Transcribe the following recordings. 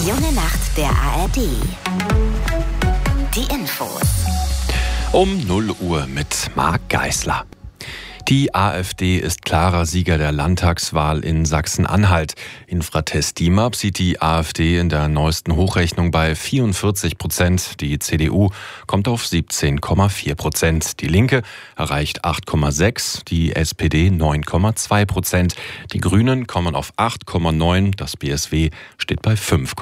junge Nacht der ARD. Die Infos. Um 0 Uhr mit Marc Geisler. Die AfD ist klarer Sieger der Landtagswahl in Sachsen-Anhalt. Infratest DIMAP sieht die AfD in der neuesten Hochrechnung bei 44%. Die CDU kommt auf 17,4%. Die Linke erreicht 8,6%, die SPD 9,2%. Die Grünen kommen auf 8,9%, das BSW steht bei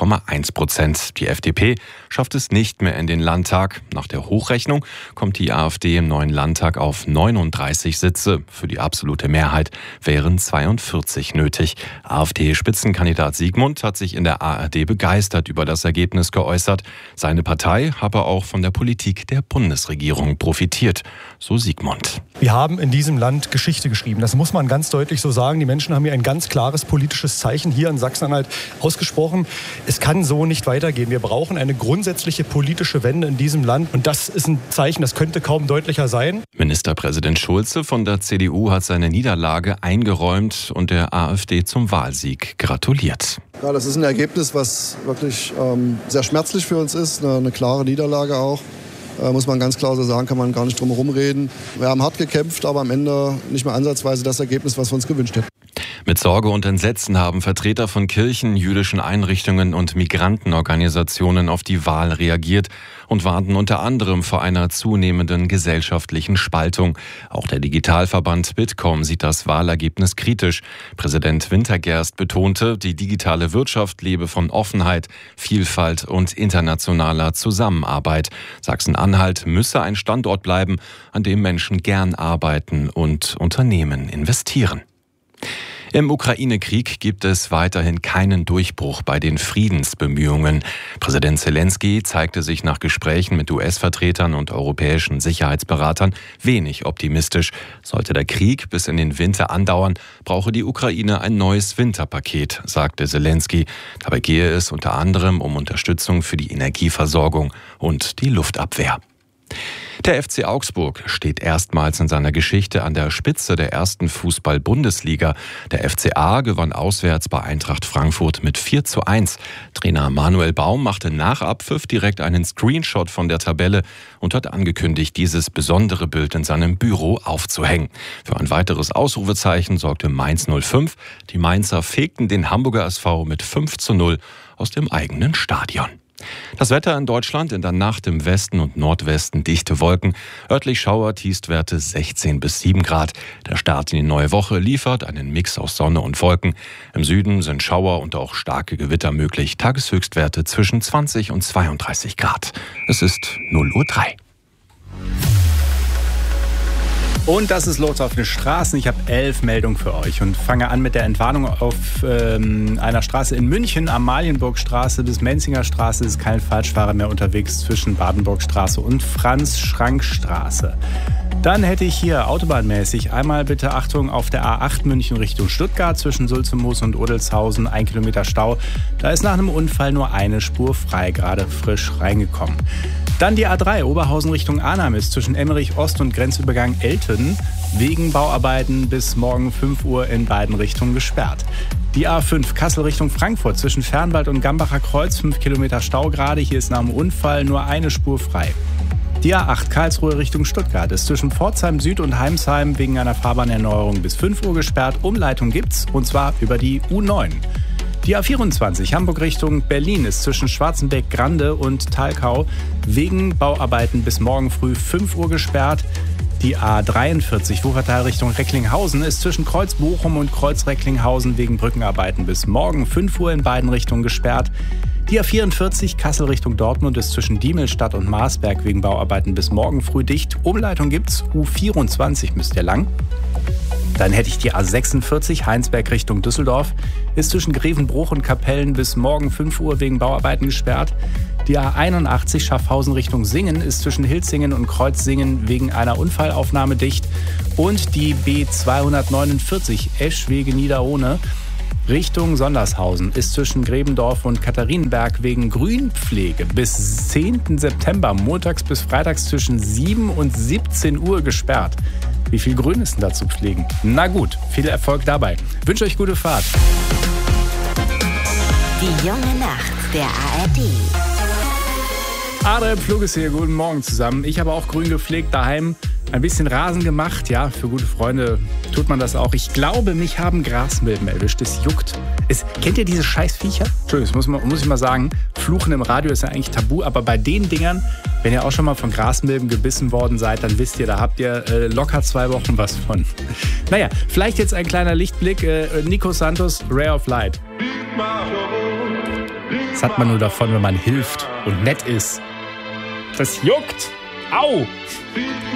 5,1%. Die FDP schafft es nicht mehr in den Landtag. Nach der Hochrechnung kommt die AfD im neuen Landtag auf 39 Sitze. Für die absolute Mehrheit wären 42 nötig. AfD-Spitzenkandidat Siegmund hat sich in der ARD begeistert über das Ergebnis geäußert. Seine Partei habe auch von der Politik der Bundesregierung profitiert, so Siegmund. Wir haben in diesem Land Geschichte geschrieben. Das muss man ganz deutlich so sagen. Die Menschen haben hier ein ganz klares politisches Zeichen hier in Sachsen-Anhalt ausgesprochen. Es kann so nicht weitergehen. Wir brauchen eine grundsätzliche politische Wende in diesem Land. Und das ist ein Zeichen, das könnte kaum deutlicher sein. Ministerpräsident Schulze von der CDU hat seine Niederlage eingeräumt und der AfD zum Wahlsieg gratuliert. Ja, das ist ein Ergebnis, was wirklich sehr schmerzlich für uns ist. Eine klare Niederlage auch. Muss man ganz klar so sagen, kann man gar nicht drum herum reden. Wir haben hart gekämpft, aber am Ende nicht mehr ansatzweise das Ergebnis, was wir uns gewünscht hätten. Mit Sorge und Entsetzen haben Vertreter von Kirchen, jüdischen Einrichtungen und Migrantenorganisationen auf die Wahl reagiert und warnten unter anderem vor einer zunehmenden gesellschaftlichen Spaltung. Auch der Digitalverband Bitkom sieht das Wahlergebnis kritisch. Präsident Wintergerst betonte, die digitale Wirtschaft lebe von Offenheit, Vielfalt und internationaler Zusammenarbeit. Sachsen-Anhalt müsse ein Standort bleiben, an dem Menschen gern arbeiten und Unternehmen investieren. Im Ukraine-Krieg gibt es weiterhin keinen Durchbruch bei den Friedensbemühungen. Präsident Zelensky zeigte sich nach Gesprächen mit US-Vertretern und europäischen Sicherheitsberatern wenig optimistisch. Sollte der Krieg bis in den Winter andauern, brauche die Ukraine ein neues Winterpaket, sagte Zelensky. Dabei gehe es unter anderem um Unterstützung für die Energieversorgung und die Luftabwehr. Der FC Augsburg steht erstmals in seiner Geschichte an der Spitze der ersten Fußball-Bundesliga. Der FCA gewann auswärts bei Eintracht Frankfurt mit 4:1. Trainer Manuel Baum machte nach Abpfiff direkt einen Screenshot von der Tabelle und hat angekündigt, dieses besondere Bild in seinem Büro aufzuhängen. Für ein weiteres Ausrufezeichen sorgte Mainz 05. Die Mainzer fegten den Hamburger SV mit 5:0 aus dem eigenen Stadion. Das Wetter in Deutschland: in der Nacht im Westen und Nordwesten dichte Wolken, örtlich Schauer, Tiefstwerte 16 bis 7 Grad. Der Start in die neue Woche liefert einen Mix aus Sonne und Wolken. Im Süden sind Schauer und auch starke Gewitter möglich. Tageshöchstwerte zwischen 20 und 32 Grad. Es ist 0:03 Uhr. Und das ist los auf den Straßen. Ich habe 11 Meldungen für euch und fange an mit der Entwarnung auf einer Straße in München. Amalienburgstraße bis Menzinger Straße ist kein Falschfahrer mehr unterwegs zwischen Badenburgstraße und Franz-Schrank-Straße. Dann hätte ich hier autobahnmäßig einmal bitte Achtung auf der A8 München Richtung Stuttgart zwischen Sulzemoos und Odelshausen, 1 Kilometer Stau. Da ist nach einem Unfall nur eine Spur frei, gerade frisch reingekommen. Dann die A3 Oberhausen Richtung Arnhem ist zwischen Emmerich Ost und Grenzübergang Elten wegen Bauarbeiten bis morgen 5 Uhr in beiden Richtungen gesperrt. Die A5 Kassel Richtung Frankfurt zwischen Fernwald und Gambacher Kreuz, 5 Kilometer Stau gerade. Hier ist nach dem Unfall nur eine Spur frei. Die A8 Karlsruhe Richtung Stuttgart ist zwischen Pforzheim Süd und Heimsheim wegen einer Fahrbahnerneuerung bis 5 Uhr gesperrt. Umleitung gibt's, und zwar über die U9. Die A24 Hamburg Richtung Berlin ist zwischen Schwarzenbeck-Grande und Thalkau wegen Bauarbeiten bis morgen früh 5 Uhr gesperrt. Die A43 Wuppertal Richtung Recklinghausen ist zwischen Kreuz Bochum und Kreuz Recklinghausen wegen Brückenarbeiten bis morgen 5 Uhr in beiden Richtungen gesperrt. Die A44 Kassel Richtung Dortmund ist zwischen Diemelstadt und Marsberg wegen Bauarbeiten bis morgen früh dicht. Umleitung gibt's, U24 müsst ihr lang. Dann hätte ich die A46 Heinsberg Richtung Düsseldorf, ist zwischen Grevenbruch und Kapellen bis morgen 5 Uhr wegen Bauarbeiten gesperrt. Die A81 Schaffhausen Richtung Singen ist zwischen Hilzingen und Kreuzsingen wegen einer Unfallaufnahme dicht. Und die B249 Eschwege Niederohne Richtung Sondershausen ist zwischen Grebendorf und Katharinenberg wegen Grünpflege bis 10. September montags bis freitags zwischen 7 und 17 Uhr gesperrt. Wie viel Grün ist denn da zu pflegen? Na gut, viel Erfolg dabei. Ich wünsche euch gute Fahrt. Die junge Nacht. der ARD. Adrian Pflug ist hier, guten Morgen zusammen. Ich habe auch grün gepflegt, daheim ein bisschen Rasen gemacht. Ja, für gute Freunde tut man das auch. Ich glaube, mich haben Grasmilben erwischt. Es juckt. Kennt ihr diese Scheißviecher? Entschuldigung, das muss ich mal sagen. Fluchen im Radio ist ja eigentlich tabu, aber bei den Dingern, wenn ihr auch schon mal von Grasmilben gebissen worden seid, dann wisst ihr, da habt ihr locker 2 Wochen was von. Naja, vielleicht jetzt ein kleiner Lichtblick. Nico Santos, Ray of Light. Das hat man nur davon, wenn man hilft und nett ist. Das juckt. Au!